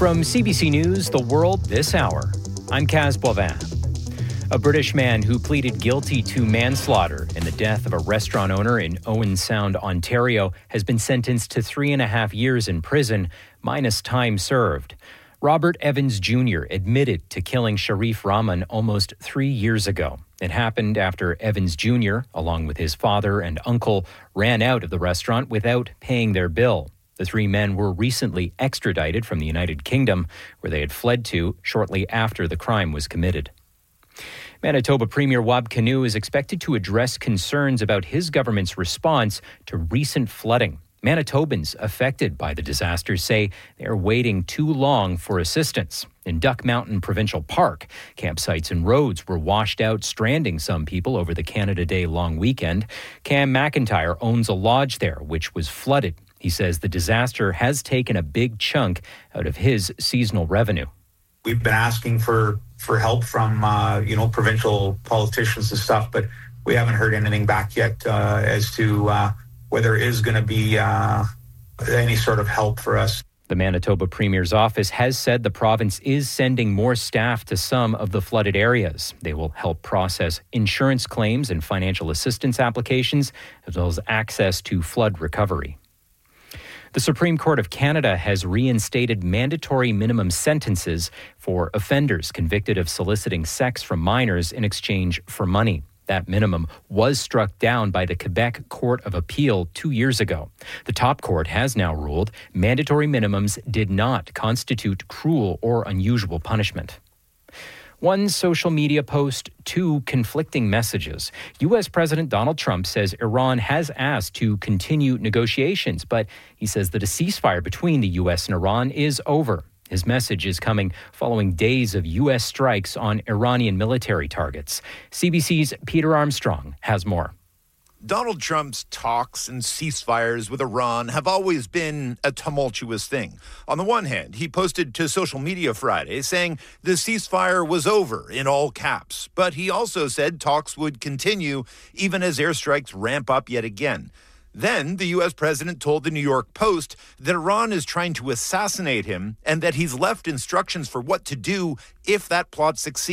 From CBC News, The World This Hour, I'm Kaz Boivin. A British man who pleaded guilty to manslaughter in the death of a restaurant owner in Owen Sound, Ontario, has been sentenced to 3.5 years in prison, minus time served. Robert Evans Jr. admitted to killing Sharif Rahman almost 3 years ago. It happened after Evans Jr., along with his father and uncle, ran out of the restaurant without paying their bill. The three men were recently extradited from the United Kingdom, where they had fled to shortly after the crime was committed. Manitoba Premier Wab Kinew is expected to address concerns about his government's response to recent flooding. Manitobans affected by the disaster say they are waiting too long for assistance. In Duck Mountain Provincial Park, campsites and roads were washed out, stranding some people over the Canada Day long weekend. Cam McIntyre owns a lodge there, which was flooded. He says the disaster has taken a big chunk out of his seasonal revenue. We've been asking for help from, provincial politicians and stuff, but we haven't heard anything back yet as to whether there is going to be any sort of help for us. The Manitoba Premier's office has said the province is sending more staff to some of the flooded areas. They will help process insurance claims and financial assistance applications, as well as access to flood recovery. The Supreme Court of Canada has reinstated mandatory minimum sentences for offenders convicted of soliciting sex from minors in exchange for money. That minimum was struck down by the Quebec Court of Appeal 2 years ago. The top court has now ruled mandatory minimums did not constitute cruel or unusual punishment. One social media post, two conflicting messages. U.S. President Donald Trump says Iran has asked to continue negotiations, but he says that a ceasefire between the U.S. and Iran is over. His message is coming following days of U.S. strikes on Iranian military targets. CBC's Peter Armstrong has more. Donald Trump's talks and ceasefires with Iran have always been a tumultuous thing. On the one hand, he posted to social media Friday saying the ceasefire was over in all caps. But he also said talks would continue even as airstrikes ramp up yet again. Then the U.S. president told the New York Post that Iran is trying to assassinate him and that he's left instructions for what to do if that plot succeeds.